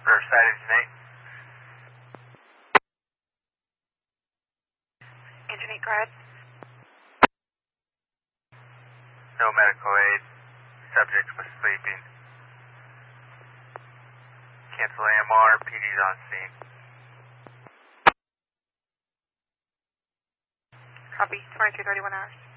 Riverside Engine 8. Engine 8, go ahead. No medical aid. Subject was sleeping. Cancel AMR. PD's on scene. Copy. 2231 hours.